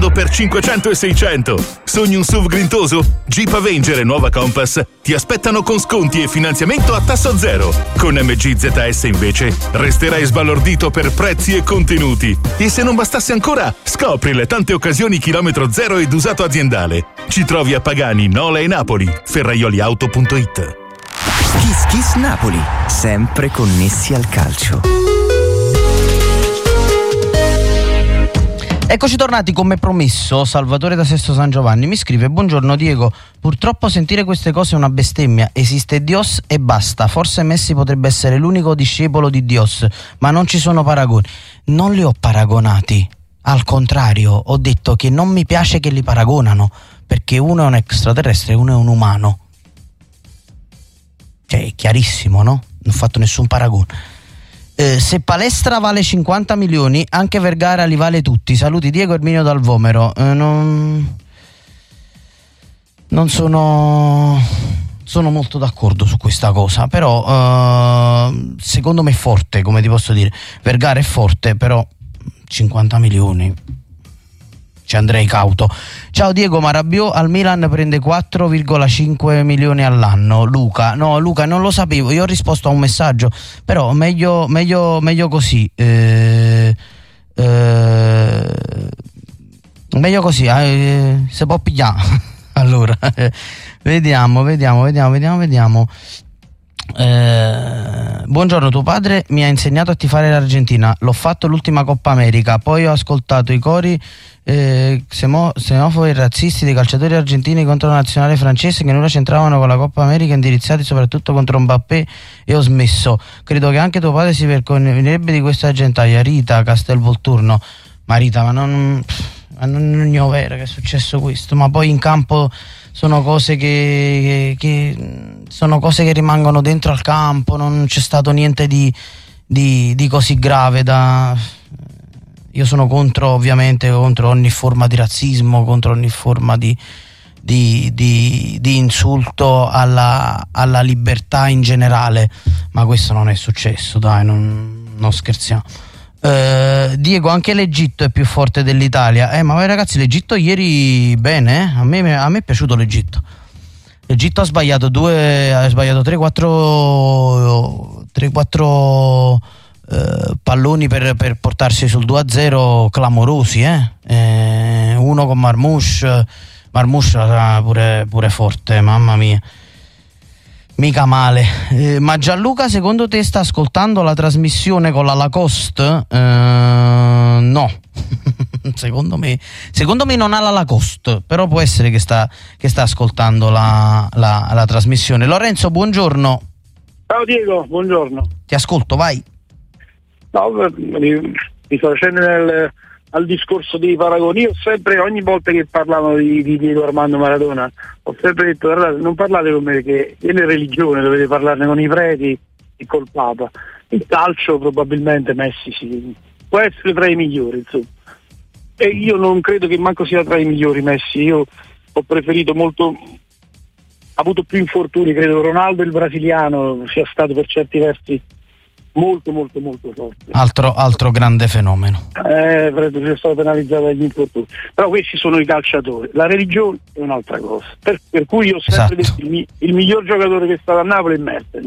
sconto per 500 e 600. Sogni un SUV grintoso? Jeep Avenger e nuova Compass ti aspettano con sconti e finanziamento a tasso zero. Con MG ZS invece resterai sbalordito per prezzi e contenuti. E se non bastasse ancora, scopri le tante occasioni chilometro zero ed usato aziendale. Ci trovi a Pagani, Nola e Napoli. Ferraioliauto.it. Kiss Kiss Napoli, sempre connessi al calcio. Eccoci tornati come promesso. Salvatore da Sesto San Giovanni mi scrive: buongiorno Diego, purtroppo sentire queste cose è una bestemmia. Esiste Dios e basta. Forse Messi potrebbe essere l'unico discepolo di Dios, ma non ci sono paragoni. Non li ho paragonati, al contrario, ho detto che non mi piace che li paragonano, perché uno è un extraterrestre e uno è un umano. Cioè è chiarissimo, no? Non ho fatto nessun paragone. Se Palestra vale 50 milioni, anche Vergara li vale tutti. Saluti Diego Erminio dal Vomero. Non sono molto d'accordo su questa cosa, però secondo me è forte, come ti posso dire. Vergara è forte, però 50 milioni ci andrei cauto. Ciao Diego, ma Rabiot al Milan prende 4,5 milioni all'anno. Luca non lo sapevo, io ho risposto a un messaggio, però meglio così. Meglio così, si può pigliare. Allora, vediamo. Buongiorno, tuo padre mi ha insegnato a tifare l'Argentina, l'ho fatto l'ultima Coppa America, poi ho ascoltato i cori xenofobi e razzisti dei calciatori argentini contro la nazionale francese che nulla c'entravano con la Coppa America, indirizzati soprattutto contro Mbappé, e ho smesso. Credo che anche tuo padre si vergognerebbe di questa gentaglia. Rita Castelvolturno. Ma Rita, ma non è vero che è successo questo, ma poi in campo sono cose che rimangono dentro al campo, non c'è stato niente di così grave io sono ovviamente contro ogni forma di razzismo, contro ogni forma di insulto alla libertà in generale, ma questo non è successo, dai, non scherziamo. Diego, anche l'Egitto è più forte dell'Italia. Ma ragazzi, l'Egitto ieri bene, a me è piaciuto l'Egitto. L'Egitto ha sbagliato 3-4 palloni per portarsi sul 2-0 clamorosi, uno con Marmoush sarà pure forte, mamma mia, mica male. Ma Gianluca, secondo te sta ascoltando la trasmissione con la Lacoste? No. secondo me non ha la Lacoste, però può essere che sta ascoltando la trasmissione. Lorenzo, buongiorno. Ciao Diego, buongiorno. Ti ascolto, vai. No, mi sto facendo al discorso dei paragoni. Io sempre, ogni volta che parlavano di Diego Armando Maradona, ho sempre detto: guardate, non parlate con me, che è religione, dovete parlarne con i preti e col Papa. Il calcio probabilmente Messi può essere tra i migliori, insomma. E io non credo che manco sia tra i migliori Messi. Io ho preferito molto, ha avuto più infortuni, credo Ronaldo, il brasiliano, sia stato per certi versi molto molto molto forte. Altro grande fenomeno. Credo sia stato penalizzato dagli infortuni. Però questi sono i calciatori, la religione è un'altra cosa. Per cui io ho sempre detto il miglior giocatore che è stato a Napoli è Mertens.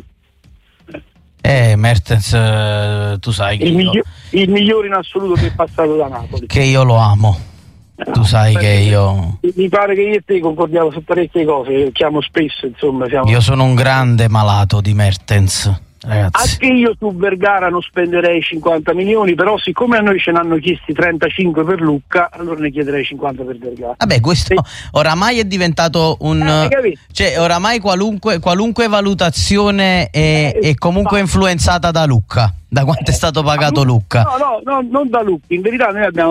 Mertens, tu sai che il migliore in assoluto che è passato da Napoli. Che io lo amo. Tu sai che io... Mi pare che io e te concordiamo su parecchie cose, chiamo spesso, insomma. Io sono un grande malato di Mertens, ragazzi. Anche io su Vergara non spenderei 50 milioni, però siccome a noi ce ne hanno chiesti 35 per Lucca, allora ne chiederei 50 per Vergara. Vabbè, questo oramai è diventato cioè oramai qualunque valutazione è comunque influenzata da Lucca, da quanto è stato pagato Lucca. No, non da Lucca. In verità noi abbiamo